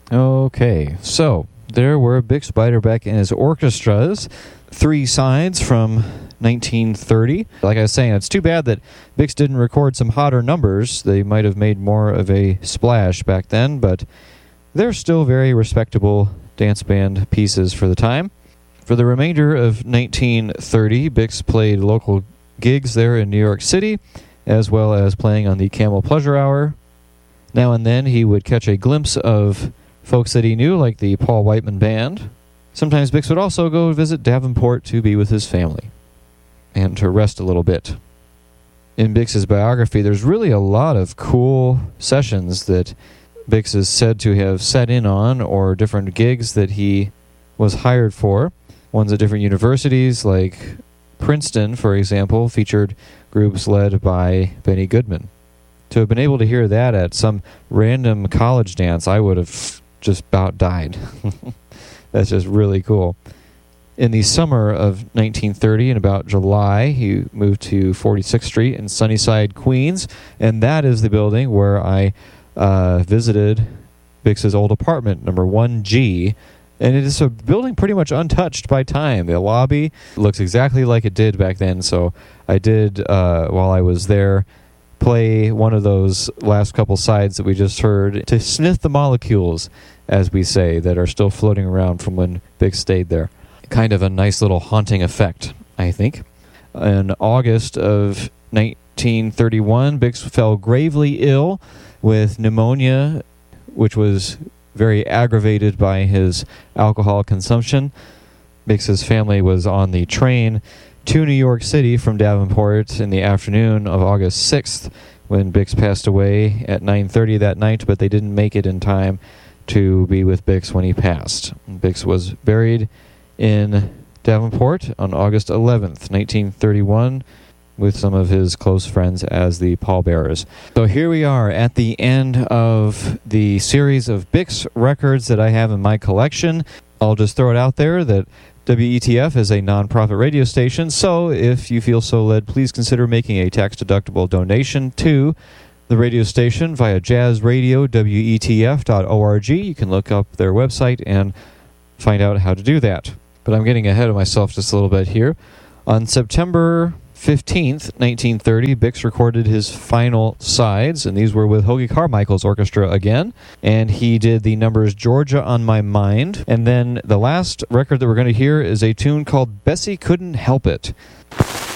Okay, so there were Bix Beiderbecke and his orchestras, 3 sides from 1930. Like I was saying, it's too bad that Bix didn't record some hotter numbers. They might have made more of a splash back then, but they're still very respectable dance band pieces for the time. For the remainder of 1930, Bix played local gigs there in New York City, as well as playing on the Camel Pleasure Hour. Now and then he would catch a glimpse of folks that he knew, like the Paul Whiteman Band. Sometimes Bix would also go visit Davenport to be with his family and to rest a little bit. In Bix's biography, there's really a lot of cool sessions that Bix is said to have set in on, or different gigs that he was hired for. Ones at different universities, like Princeton, for example, featured groups led by Benny Goodman. To have been able to hear that at some random college dance, I would have just about died. That's just really cool. In the summer of 1930, in about July, he moved to 46th Street in Sunnyside, Queens, and that is the building where I visited Bix's old apartment, number 1G, and it is a building pretty much untouched by time. The lobby looks exactly like it did back then, so I did, while I was there, play one of those last couple sides that we just heard to sniff the molecules, as we say, that are still floating around from when Bix stayed there. Kind of a nice little haunting effect, I think. In August of 1931, Bix fell gravely ill with pneumonia, which was very aggravated by his alcohol consumption. Bix's family was on the train to New York City from Davenport in the afternoon of August 6th when Bix passed away at 9:30 that night, but they didn't make it in time to be with Bix when he passed. Bix was buried in Davenport on August 11th, 1931, with some of his close friends as the pallbearers. So here we are at the end of the series of Bix records that I have in my collection. I'll just throw it out there that WETF is a non-profit radio station, so if you feel so led, please consider making a tax-deductible donation to the radio station via jazzradiowetf.org. You can look up their website and find out how to do that. But I'm getting ahead of myself just a little bit here. On September 15th, 1930, Bix recorded his final sides, and these were with Hoagy Carmichael's orchestra again, and he did the numbers Georgia on My Mind, and then the last record that we're going to hear is a tune called Bessie Couldn't Help It.